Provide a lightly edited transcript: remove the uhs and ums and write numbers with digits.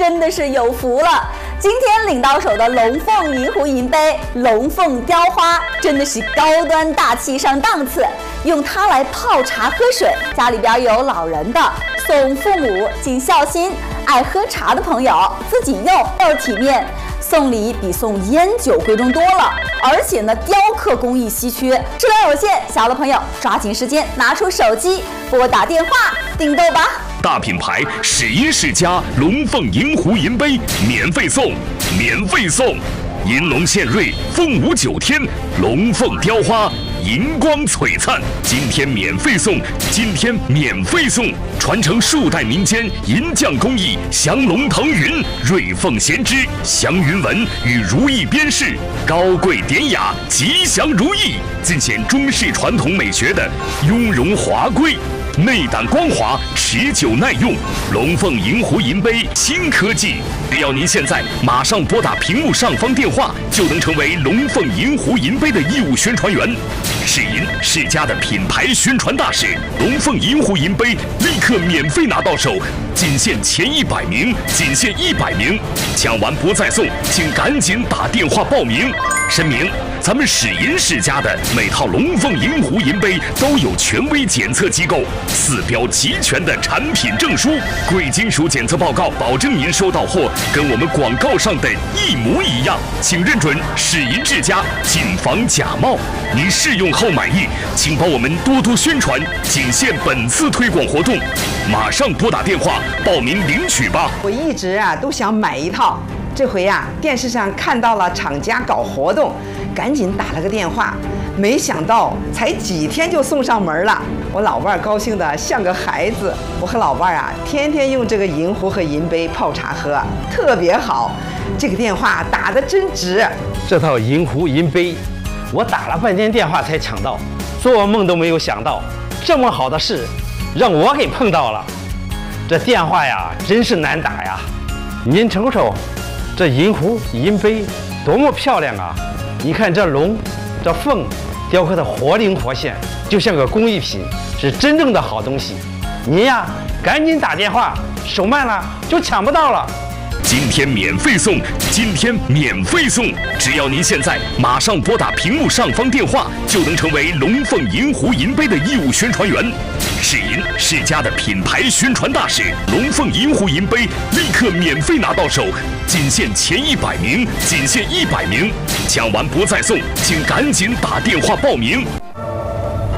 真的是有福了。今天领到手的龙凤银壶银杯、龙凤雕花，真的是高端大气上档次。用它来泡茶喝水，家里边有老人的，送父母尽孝心；爱喝茶的朋友自己用倍体面。送礼比送烟酒贵重多了，而且呢，雕刻工艺稀缺，质量有限，小的朋友抓紧时间拿出手机拨打电话订购吧。 大品牌始因世家龙凤银壶银杯免费送，银龙献瑞，凤舞9天，龙凤雕花，银光璀璨。今天免费送，传承数代民间银匠工艺，降龙腾云，瑞凤衔枝，祥云纹与如意边饰，高贵典雅，吉祥如意，尽显中式传统美学的雍容华贵。内胆光滑，持久耐用，龙凤银壶银杯新科技。只要您现在马上拨打屏幕上方电话，就能成为龙凤银壶银杯的义务宣传员。世银世家的品牌宣传大使，龙凤银壶银杯立刻免费拿到手，仅限前100名，抢完不再送，请赶紧打电话报名。声明：咱们始银世家的每套龙凤银壶银杯都有权威检测机构4标齐全的产品证书，贵金属检测报告，保证您收到货跟我们广告上的一模一样。请认准始银世家，谨防假冒。您试用后满意，请帮我们多多宣传，仅限本次推广活动，马上拨打电话报名领取吧。 我一直都想买一套。这回电视上看到了厂家搞活动，赶紧打了个电话，没想到才几天就送上门了。我老伴儿高兴得像个孩子。我和老伴儿天天用这个银壶和银杯泡茶喝，特别好。这个电话打得真值。 这套银壶银杯，我打了半天电话才抢到，做梦都没有想到，这么好的事让我给碰到了。这电话真是难打呀！您瞅瞅。这银壶银杯多么漂亮啊！你看这龙、这凤雕刻的活灵活现，就像个工艺品，是真正的好东西。您赶紧打电话，手慢了就抢不到了。 今天免费送，只要您现在马上拨打屏幕上方电话，就能成为龙凤银壶银杯的义务宣传员。世银世家的品牌宣传大使，龙凤银壶银杯立刻免费拿到手，仅限前100名，抢完不再送，请赶紧打电话报名。